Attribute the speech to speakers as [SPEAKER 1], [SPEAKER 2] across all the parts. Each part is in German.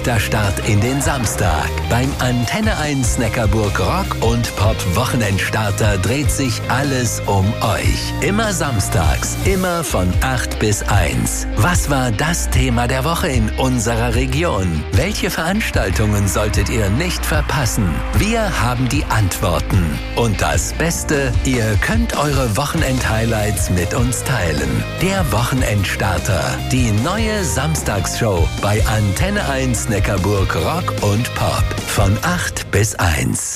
[SPEAKER 1] perfekter Start in den Samstag. Beim Antenne 1 Neckarburg Rock und Pop Wochenendstarter dreht sich alles um euch. Immer samstags, immer von 8 bis 1. Was war das Thema der Woche in unserer Region? Welche Veranstaltungen solltet ihr nicht verpassen? Wir haben die Antworten. Und das Beste, ihr könnt eure Wochenend-Highlights mit uns teilen. Der Wochenendstarter, die neue Samstagsshow bei Antenne 1 Neckarburg Rock und Pop von 8 bis 1.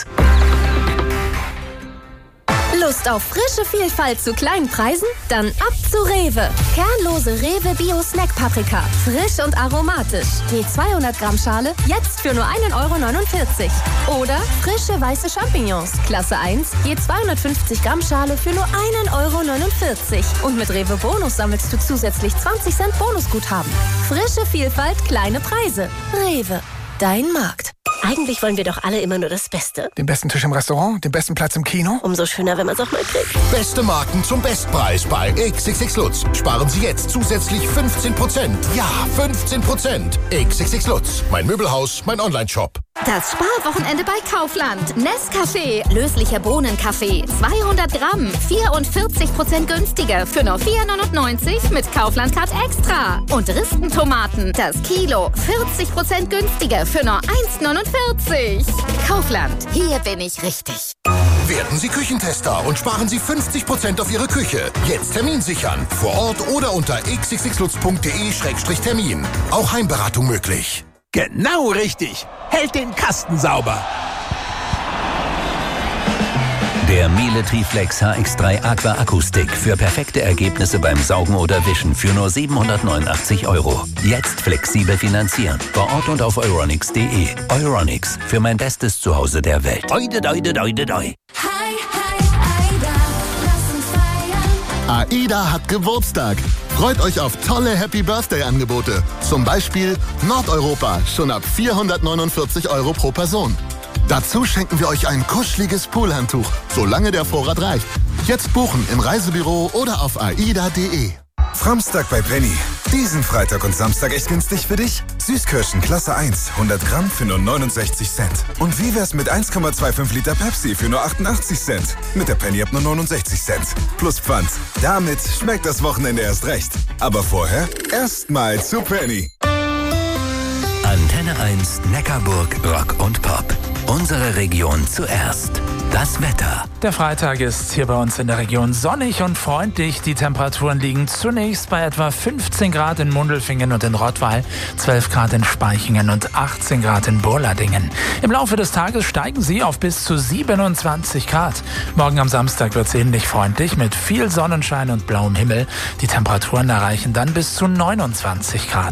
[SPEAKER 2] Lust auf frische Vielfalt zu kleinen Preisen? Dann ab zu Rewe. Kernlose Rewe Bio Snack Paprika. Frisch und aromatisch. Je 200 Gramm Schale jetzt für nur 1,49 €. Oder frische weiße Champignons. Klasse 1. Je 250 Gramm Schale für nur 1,49 €. Und mit Rewe Bonus sammelst du zusätzlich 20 Cent Bonusguthaben. Frische Vielfalt, kleine Preise. Rewe. Dein Markt.
[SPEAKER 3] Eigentlich wollen wir doch alle immer nur das Beste.
[SPEAKER 4] Den besten Tisch im Restaurant, den besten Platz im Kino.
[SPEAKER 3] Umso schöner, wenn man es auch mal kriegt.
[SPEAKER 5] Beste Marken zum Bestpreis bei XXX Lutz. Sparen Sie jetzt zusätzlich 15%. Ja, 15%. XXX Lutz. Mein Möbelhaus, mein Onlineshop.
[SPEAKER 6] Das Sparwochenende bei Kaufland. Nescafé, löslicher Bohnenkaffee, 200 Gramm, 44% günstiger für nur 4,99 € mit Kaufland-Card Extra. Und Ristentomaten, das Kilo, 40% günstiger für nur 1,49 €. Kaufland, hier bin ich richtig.
[SPEAKER 5] Werden Sie Küchentester und sparen Sie 50% auf Ihre Küche. Jetzt Termin sichern. Vor Ort oder unter xxxlutz.de/termin. Auch Heimberatung möglich.
[SPEAKER 7] Genau richtig. Hält den Kasten sauber.
[SPEAKER 1] Der Miele Triflex HX3 Aqua Akustik für perfekte Ergebnisse beim Saugen oder Wischen für nur 789 €. Jetzt flexibel finanzieren. Vor Ort und auf euronics.de. Euronics, für mein bestes Zuhause der Welt. Oide, doide, doide, doi.
[SPEAKER 8] AIDA hat Geburtstag. Freut euch auf tolle Happy-Birthday-Angebote. Zum Beispiel Nordeuropa, schon ab 449 € pro Person. Dazu schenken wir euch ein kuscheliges Poolhandtuch, solange der Vorrat reicht. Jetzt buchen im Reisebüro oder auf aida.de.
[SPEAKER 9] Framstag bei Penny. Diesen Freitag und Samstag echt günstig für dich? Süßkirschen Klasse 1, 100 Gramm für nur 69 Cent. Und wie wär's mit 1,25 Liter Pepsi für nur 88 Cent? Mit der Penny ab nur 69 Cent. Plus Pfand. Damit schmeckt das Wochenende erst recht. Aber vorher erstmal zu Penny.
[SPEAKER 1] Antenne 1 Neckarburg Rock und Pop. Unsere Region zuerst. Das Wetter.
[SPEAKER 4] Der Freitag ist hier bei uns in der Region sonnig und freundlich. Die Temperaturen liegen zunächst bei etwa 15 Grad in Mundelfingen und in Rottweil, 12 Grad in Spaichingen und 18 Grad in Burladingen. Im Laufe des Tages steigen sie auf bis zu 27 Grad. Morgen am Samstag wird es ähnlich freundlich mit viel Sonnenschein und blauem Himmel. Die Temperaturen erreichen dann bis zu 29 Grad.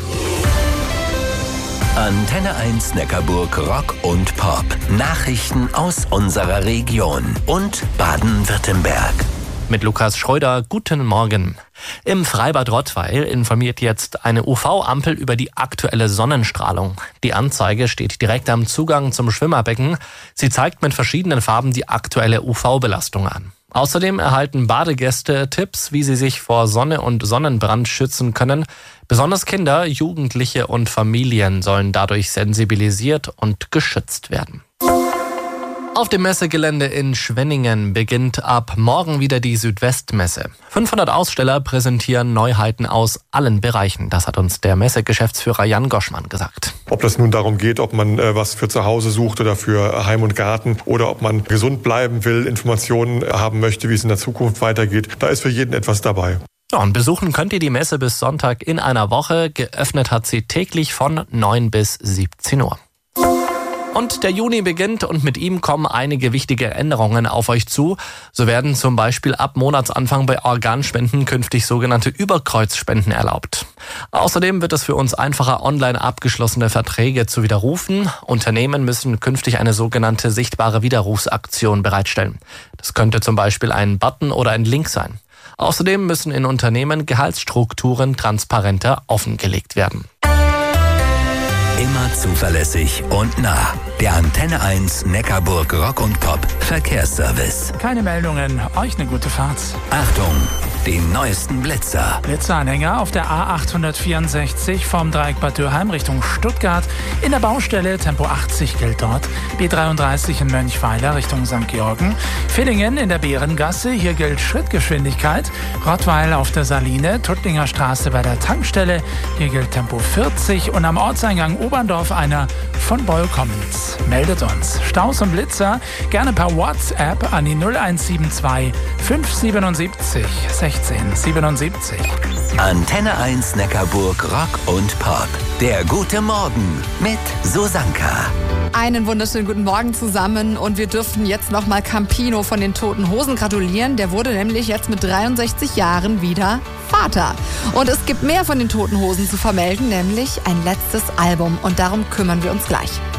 [SPEAKER 1] Antenne 1 Neckarburg Rock und Pop. Nachrichten aus unserer Region und Baden-Württemberg.
[SPEAKER 10] Mit Lukas Schreuder, guten Morgen. Im Freibad Rottweil informiert jetzt eine UV-Ampel über die aktuelle Sonnenstrahlung. Die Anzeige steht direkt am Zugang zum Schwimmerbecken. Sie zeigt mit verschiedenen Farben die aktuelle UV-Belastung an. Außerdem erhalten Badegäste Tipps, wie sie sich vor Sonne und Sonnenbrand schützen können. Besonders Kinder, Jugendliche und Familien sollen dadurch sensibilisiert und geschützt werden. Auf dem Messegelände in Schwenningen beginnt ab morgen wieder die Südwestmesse. 500 Aussteller präsentieren Neuheiten aus allen Bereichen. Das hat uns der Messegeschäftsführer Jan Goschmann gesagt.
[SPEAKER 11] Ob das nun darum geht, ob man was für zu Hause sucht oder für Heim und Garten oder ob man gesund bleiben will, Informationen haben möchte, wie es in der Zukunft weitergeht, da ist für jeden etwas dabei.
[SPEAKER 10] Ja, und besuchen könnt ihr die Messe bis Sonntag in einer Woche. Geöffnet hat sie täglich von 9 bis 17 Uhr. Und der Juni beginnt und mit ihm kommen einige wichtige Änderungen auf euch zu. So werden zum Beispiel ab Monatsanfang bei Organspenden künftig sogenannte Überkreuzspenden erlaubt. Außerdem wird es für uns einfacher, online abgeschlossene Verträge zu widerrufen. Unternehmen müssen künftig eine sogenannte sichtbare Widerrufsaktion bereitstellen. Das könnte zum Beispiel ein Button oder ein Link sein. Außerdem müssen in Unternehmen Gehaltsstrukturen transparenter offengelegt werden.
[SPEAKER 1] Immer zuverlässig und nah. Der Antenne 1 Neckarburg Rock und Pop Verkehrsservice.
[SPEAKER 4] Keine Meldungen, euch eine gute Fahrt.
[SPEAKER 1] Achtung! den neuesten Blitzer.
[SPEAKER 4] Blitzeranhänger auf der A864 vom Dreieck Bad Dürheim Richtung Stuttgart. In der Baustelle Tempo 80 gilt dort. B33 in Mönchweiler Richtung St. Georgen. Villingen in der Bärengasse, hier gilt Schrittgeschwindigkeit. Rottweil auf der Saline, Tuttlinger Straße bei der Tankstelle, hier gilt Tempo 40. Und am Ortseingang Oberndorf einer von Boll kommend. Meldet uns. Staus und Blitzer gerne per WhatsApp an die 0172 577 1677.
[SPEAKER 1] Antenne 1 Neckarburg Rock und Pop. Der gute Morgen mit Susanka.
[SPEAKER 12] Einen wunderschönen guten Morgen zusammen und wir dürfen jetzt nochmal Campino von den Toten Hosen gratulieren. Der wurde nämlich jetzt mit 63 Jahren wieder Vater. Und es gibt mehr von den Toten Hosen zu vermelden, nämlich ein letztes Album und darum kümmern wir uns gleich.